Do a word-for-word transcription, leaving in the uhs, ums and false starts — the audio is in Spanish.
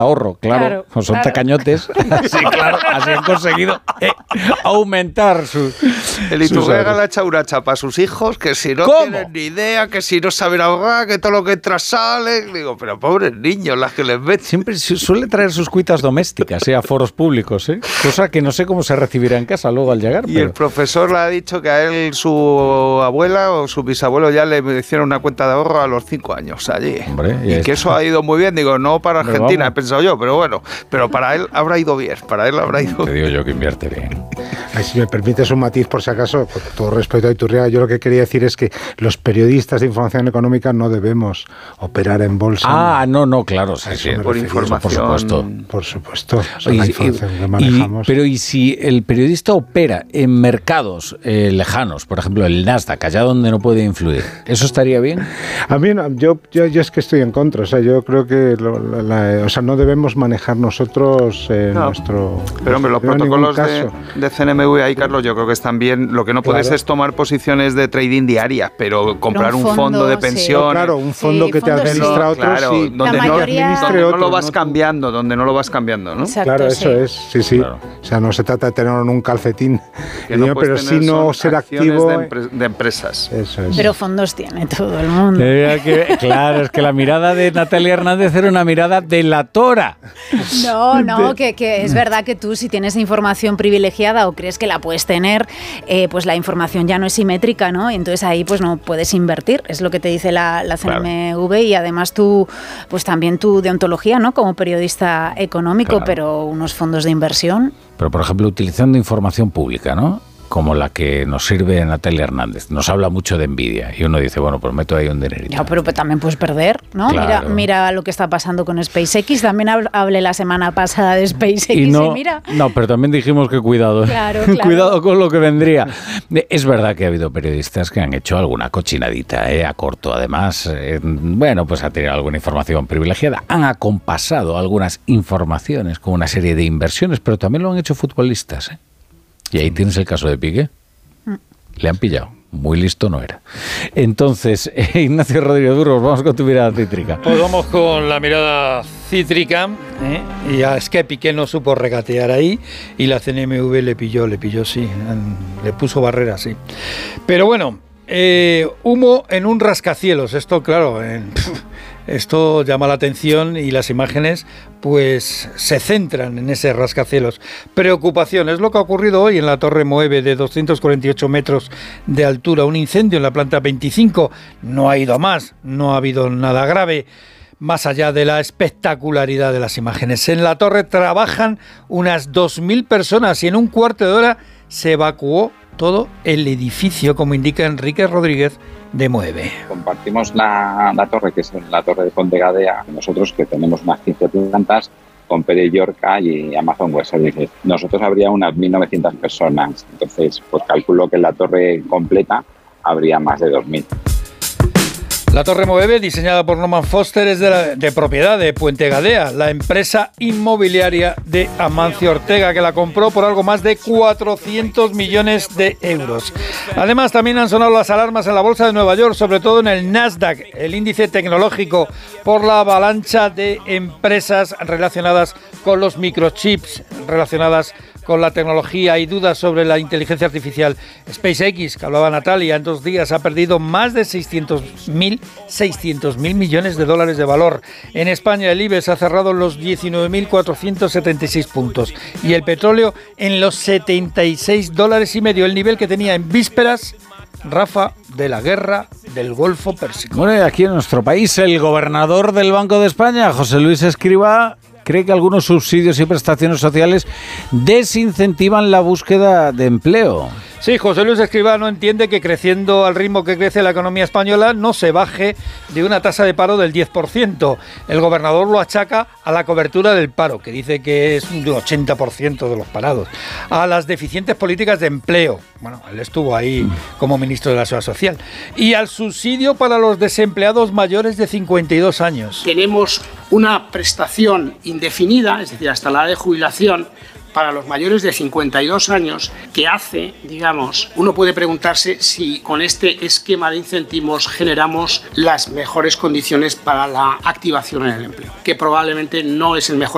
ahorro, claro, claro son claro. tacañotes, así, claro, así han conseguido eh, aumentar su... El Iturriaga le ha echado una chapa a sus hijos, que si no ¿Cómo? tienen ni idea, que si no saben ahogar, que todo lo que entra sale, digo, pero pobres niños, las que les meten. Siempre suele traer sus cuitas domésticas, eh, a foros públicos, eh, cosa que no sé cómo se recibirá en casa luego al llegar. Y pero... el profesor le ha dicho que a él, su abuela o su bisabuelo ya le hicieron una cuenta de ahorro a los cinco años allí. Hombre, y y que eso ha ido muy bien, digo, no para Argentina, he pensado yo, pero bueno, pero para él habrá ido bien, para él habrá ido bien. Te digo yo que invierte bien. Ay, si me permites un matiz, por si acaso, con todo respeto a Iturriaga, yo lo que quería decir es que los periodistas de información económica no debemos operar en bolsa. Ah, no, no, claro, sí, sí, por información. Por supuesto. Por supuesto, y, la información que manejamos. Y, pero ¿y si el periodista opera en mercados eh, lejanos, por ejemplo el Nasdaq, allá donde no puede influir, eso estaría bien? A mí, no, yo, yo, yo es que estoy en contra, o sea, yo creo que lo, la, la, o sea, no debemos manejar nosotros eh, no, nuestro... Pero hombre, los protocolos de, de C N M V ahí, Carlos, yo creo que están bien. Lo que no puedes claro. es tomar posiciones de trading diarias, pero comprar pero un, fondo, un fondo de pensión... Sí. Claro, un fondo sí, que te administra sí. otro, claro, sí. donde, no, mayoría... donde otro, no lo vas no cambiando, donde no lo vas cambiando, ¿no? Exacto, claro, eso sí. es, sí, sí. Claro. O sea, no se trata de tenerlo en un calcetín, que no pero sí no ser activo... De, empre- de empresas. Eso es. Pero fondos tiene todo el mundo. Que, claro, es que la mirada de Natalia Hernández era una mirada delatora. No, no, que, que es verdad que tú si tienes información privilegiada o crees que la puedes tener, eh, pues la información ya no es simétrica, ¿no? Y entonces ahí pues no puedes invertir, es lo que te dice la, la C N M V claro. Y además tú, pues también tu deontología, ¿no? Como periodista económico, claro. Pero unos fondos de inversión. Pero por ejemplo, utilizando información pública, ¿no? Como la que nos sirve Natalia Hernández. Nos habla mucho de Nvidia y uno dice, bueno, pues meto ahí un dinerito. Ya, pero también puedes perder, ¿no? Claro. Mira, mira lo que está pasando con SpaceX. También hablé la semana pasada de SpaceX y, no, y mira. No, pero también dijimos que cuidado. Claro, claro. Cuidado con lo que vendría. Es verdad que ha habido periodistas que han hecho alguna cochinadita, ¿eh? A corto, además. Eh, bueno, pues ha tenido alguna información privilegiada. Han acompasado algunas informaciones con una serie de inversiones, pero también lo han hecho futbolistas, ¿eh? Y ahí tienes el caso de Piqué. Le han pillado. Muy listo no era. Entonces, eh, Ignacio Rodríguez Burgos, vamos con tu mirada cítrica. Pues vamos con la mirada cítrica. ¿eh? Y ya es que Piqué no supo regatear ahí y la C N M V le pilló, le pilló, sí. Le puso barrera, sí. Pero bueno, eh, humo en un rascacielos. Esto, claro, en... Esto llama la atención y las imágenes pues se centran en ese rascacielos. Preocupación, es lo que ha ocurrido hoy en la Torre Moeve de doscientos cuarenta y ocho metros de altura. Un incendio en la planta veinticinco, no ha ido a más, no ha habido nada grave. Más allá de la espectacularidad de las imágenes. En la torre trabajan unas dos mil personas y en un cuarto de hora se evacuó todo el edificio, como indica Enrique Rodríguez de Moeve. Compartimos la, la torre, que es la torre de Ponte Gadea, nosotros que tenemos unas quince plantas, con Pere Llorca y Amazon Web Services. Nosotros habría unas mil novecientas personas, entonces pues calculo que en la torre completa habría más de dos mil. La Torre Moeve, diseñada por Norman Foster, es de, la, de propiedad de Puente Gadea, la empresa inmobiliaria de Amancio Ortega, que la compró por algo más de cuatrocientos millones de euros. Además, también han sonado las alarmas en la Bolsa de Nueva York, sobre todo en el Nasdaq, el índice tecnológico, por la avalancha de empresas relacionadas con los microchips, relacionadas con la tecnología y dudas sobre la inteligencia artificial. SpaceX, que hablaba Natalia, en dos días ha perdido más de seiscientos mil millones de dólares de valor. En España el IBEX ha cerrado en los diecinueve mil cuatrocientos setenta y seis puntos y el petróleo en los setenta y seis dólares y medio, el nivel que tenía en vísperas, Rafa, de la guerra del Golfo Pérsico. Bueno, y aquí en nuestro país el gobernador del Banco de España, José Luis Escrivá, cree que algunos subsidios y prestaciones sociales desincentivan la búsqueda de empleo. Sí, José Luis Escrivá no entiende que creciendo al ritmo que crece la economía española no se baje de una tasa de paro del diez por ciento. El gobernador lo achaca a la cobertura del paro, que dice que es un ochenta por ciento de los parados, a las deficientes políticas de empleo. Bueno, él estuvo ahí como ministro de la Seguridad Social. Y al subsidio para los desempleados mayores de cincuenta y dos años. Tenemos una prestación indefinida, es decir, hasta la edad de jubilación, para los mayores de cincuenta y dos años, que hace, digamos, uno puede preguntarse si con este esquema de incentivos generamos las mejores condiciones para la activación en el empleo, que probablemente no es el mejor